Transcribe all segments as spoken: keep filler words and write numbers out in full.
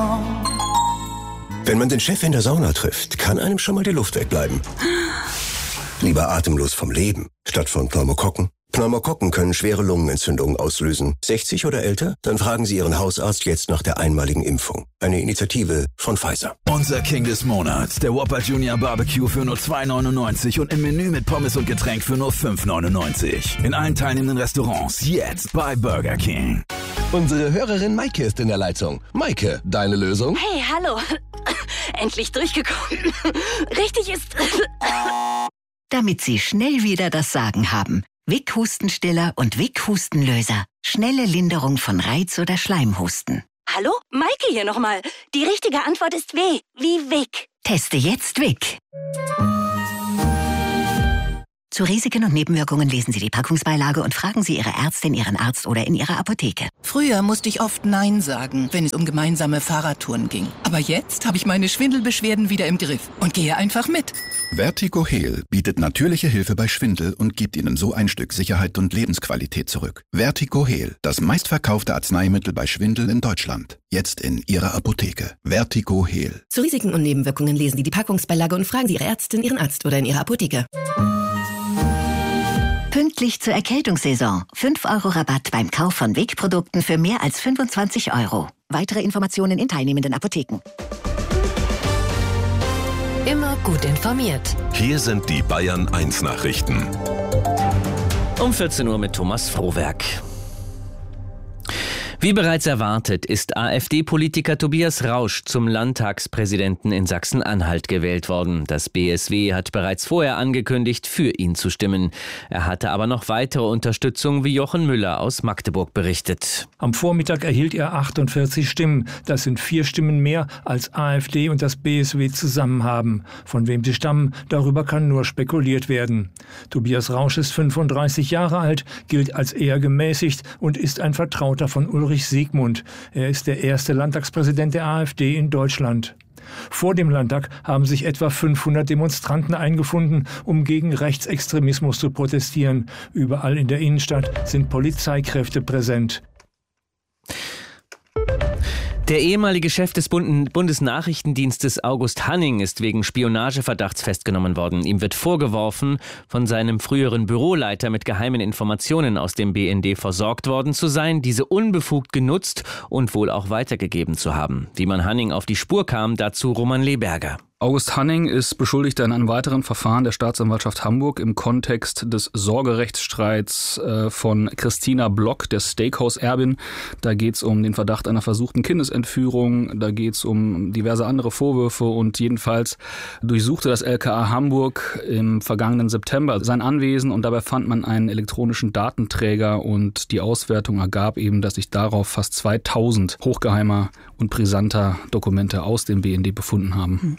Saison. Wenn man den Chef in der Sauna trifft, kann einem schon mal die Luft wegbleiben. Lieber atemlos vom Leben, statt von Pneumokokken. Pneumokokken können schwere Lungenentzündungen auslösen. sechzig oder älter? Dann fragen Sie Ihren Hausarzt jetzt nach der einmaligen Impfung. Eine Initiative von Pfizer. Unser King des Monats, der Whopper Junior Barbecue für nur zwei neunundneunzig und im Menü mit Pommes und Getränk für nur fünf neunundneunzig. In allen teilnehmenden Restaurants jetzt bei Burger King. Unsere Hörerin Maike ist in der Leitung. Maike, deine Lösung? Hey, hallo. Endlich durchgekommen. Richtig ist... Damit Sie schnell wieder das Sagen haben. Vic Hustenstiller und Vic Hustenlöser. Schnelle Linderung von Reiz- oder Schleimhusten. Hallo? Maike hier nochmal. Die richtige Antwort ist W, wie Vic. Teste jetzt Vic. Zu Risiken und Nebenwirkungen lesen Sie die Packungsbeilage und fragen Sie Ihre Ärztin, Ihren Arzt oder in Ihrer Apotheke. Früher musste ich oft Nein sagen, wenn es um gemeinsame Fahrradtouren ging. Aber jetzt habe ich meine Schwindelbeschwerden wieder im Griff und gehe einfach mit. Vertigo-Heal bietet natürliche Hilfe bei Schwindel und gibt Ihnen so ein Stück Sicherheit und Lebensqualität zurück. Vertigo-Heal, das meistverkaufte Arzneimittel bei Schwindel in Deutschland. Jetzt in Ihrer Apotheke. Vertigo-Heal. Zu Risiken und Nebenwirkungen lesen Sie die Packungsbeilage und fragen Sie Ihre Ärztin, Ihren Arzt oder in Ihrer Apotheke. Pünktlich zur Erkältungssaison. fünf Euro Rabatt beim Kauf von Vic-Produkten für mehr als fünfundzwanzig Euro. Weitere Informationen in teilnehmenden Apotheken. Immer gut informiert. Hier sind die Bayern eins Nachrichten. Um vierzehn Uhr mit Thomas Frohwerk. Wie bereits erwartet, ist AfD-Politiker Tobias Rausch zum Landtagspräsidenten in Sachsen-Anhalt gewählt worden. Das B S W hat bereits vorher angekündigt, für ihn zu stimmen. Er hatte aber noch weitere Unterstützung, wie Jochen Müller aus Magdeburg berichtet. Am Vormittag erhielt er achtundvierzig Stimmen. Das sind vier Stimmen mehr, als AfD und das B S W zusammen haben. Von wem sie stammen, darüber kann nur spekuliert werden. Tobias Rausch ist fünfunddreißig Jahre alt, gilt als eher gemäßigt und ist ein Vertrauter von Ulrich Siegmund. Er ist der erste Landtagspräsident der AfD in Deutschland. Vor dem Landtag haben sich etwa fünfhundert Demonstranten eingefunden, um gegen Rechtsextremismus zu protestieren. Überall in der Innenstadt sind Polizeikräfte präsent. Der ehemalige Chef des Bundesnachrichtendienstes August Hanning ist wegen Spionageverdachts festgenommen worden. Ihm wird vorgeworfen, von seinem früheren Büroleiter mit geheimen Informationen aus dem B N D versorgt worden zu sein, diese unbefugt genutzt und wohl auch weitergegeben zu haben. Wie man Hanning auf die Spur kam, dazu Roman Leberger. August Hanning ist Beschuldigter in einem weiteren Verfahren der Staatsanwaltschaft Hamburg im Kontext des Sorgerechtsstreits äh, von Christina Block, der Steakhouse-Erbin. Da geht es um den Verdacht einer versuchten Kindesentführung, da geht es um diverse andere Vorwürfe und jedenfalls durchsuchte das L K A Hamburg im vergangenen September sein Anwesen und dabei fand man einen elektronischen Datenträger und die Auswertung ergab eben, dass sich darauf fast zweitausend hochgeheimer und brisanter Dokumente aus dem B N D befunden haben.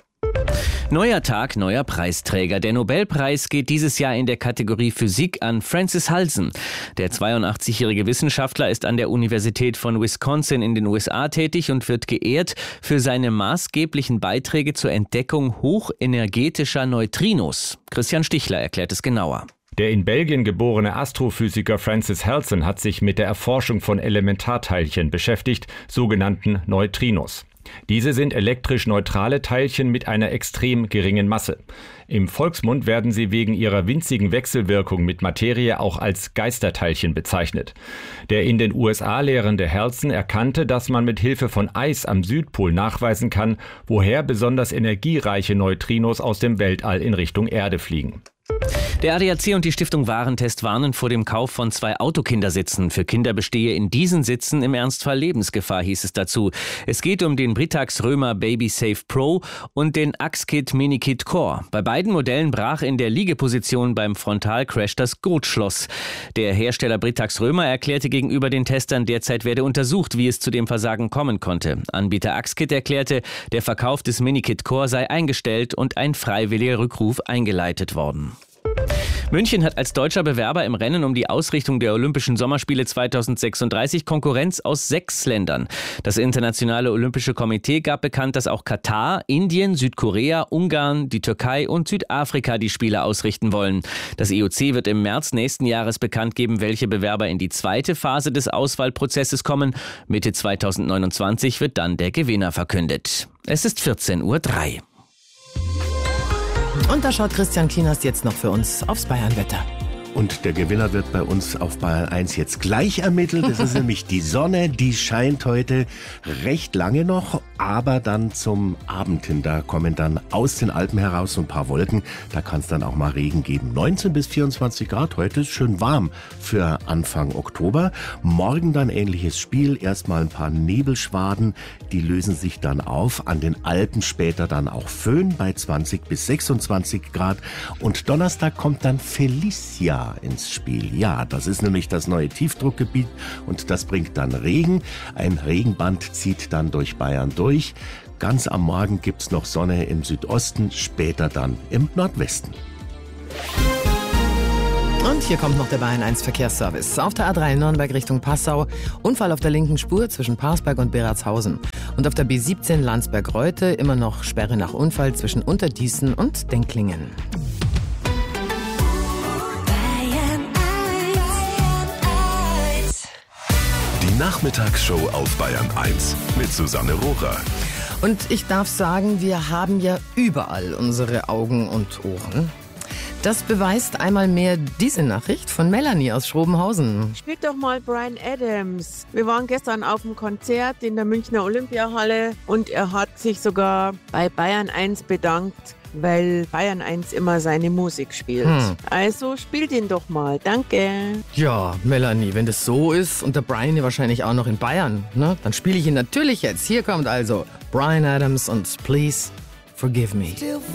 Neuer Tag, neuer Preisträger. Der Nobelpreis geht dieses Jahr in der Kategorie Physik an Francis Halsen. Der zweiundachtzigjährige Wissenschaftler ist an der Universität von Wisconsin in den U S A tätig und wird geehrt für seine maßgeblichen Beiträge zur Entdeckung hochenergetischer Neutrinos. Christian Stichler erklärt es genauer. Der in Belgien geborene Astrophysiker Francis Halsen hat sich mit der Erforschung von Elementarteilchen beschäftigt, sogenannten Neutrinos. Diese sind elektrisch neutrale Teilchen mit einer extrem geringen Masse. Im Volksmund werden sie wegen ihrer winzigen Wechselwirkung mit Materie auch als Geisterteilchen bezeichnet. Der in den U S A lehrende Halsen erkannte, dass man mit Hilfe von Eis am Südpol nachweisen kann, woher besonders energiereiche Neutrinos aus dem Weltall in Richtung Erde fliegen. Der A D A C und die Stiftung Warentest warnen vor dem Kauf von zwei Autokindersitzen. Für Kinder bestehe in diesen Sitzen im Ernstfall Lebensgefahr, hieß es dazu. Es geht um den Britax Römer Baby Safe Pro und den Axkit Minikit Core. Bei beiden Modellen brach in der Liegeposition beim Frontalcrash das Gurtschloss. Der Hersteller Britax Römer erklärte gegenüber den Testern, derzeit werde untersucht, wie es zu dem Versagen kommen konnte. Anbieter Axkit erklärte, der Verkauf des Minikit Core sei eingestellt und ein freiwilliger Rückruf eingeleitet worden. München hat als deutscher Bewerber im Rennen um die Ausrichtung der Olympischen Sommerspiele zweitausendsechsunddreißig Konkurrenz aus sechs Ländern. Das Internationale Olympische Komitee gab bekannt, dass auch Katar, Indien, Südkorea, Ungarn, die Türkei und Südafrika die Spiele ausrichten wollen. Das I O C wird im März nächsten Jahres bekannt geben, welche Bewerber in die zweite Phase des Auswahlprozesses kommen. Mitte zweitausendneunundzwanzig wird dann der Gewinner verkündet. Es ist vierzehn Uhr drei. Und da schaut Christian Kienast jetzt noch für uns aufs Bayernwetter. Und der Gewinner wird bei uns auf Bayern eins jetzt gleich ermittelt. Das ist nämlich die Sonne, die scheint heute recht lange noch, aber dann zum Abend hin. Da kommen dann aus den Alpen heraus so ein paar Wolken. Da kann es dann auch mal Regen geben. neunzehn bis vierundzwanzig Grad. Heute ist schön warm für Anfang Oktober. Morgen dann ähnliches Spiel. Erstmal ein paar Nebelschwaden. Die lösen sich dann auf. An den Alpen später dann auch Föhn bei zwanzig bis sechsundzwanzig Grad. Und Donnerstag kommt dann Felicia ins Spiel. Ja, das ist nämlich das neue Tiefdruckgebiet und das bringt dann Regen. Ein Regenband zieht dann durch Bayern durch. Ganz am Morgen gibt's noch Sonne im Südosten, später dann im Nordwesten. Und hier kommt noch der Bayern eins Verkehrsservice. Auf der A drei Nürnberg Richtung Passau, Unfall auf der linken Spur zwischen Parsberg und Beratshausen. Und auf der B siebzehn Landsberg-Reute immer noch Sperre nach Unfall zwischen Unterdießen und Denklingen. Die Nachmittagsshow auf Bayern eins mit Susanne Rohrer. Und ich darf sagen, wir haben ja überall unsere Augen und Ohren. Das beweist einmal mehr diese Nachricht von Melanie aus Schrobenhausen. Spielt doch mal Bryan Adams. Wir waren gestern auf dem Konzert in der Münchner Olympiahalle und er hat sich sogar bei Bayern eins bedankt, weil Bayern eins immer seine Musik spielt. Hm. Also spielt ihn doch mal. Danke. Ja, Melanie, wenn das so ist und der Bryan ja wahrscheinlich auch noch in Bayern, ne, dann spiele ich ihn natürlich jetzt. Hier kommt also Bryan Adams und Please Forgive Me.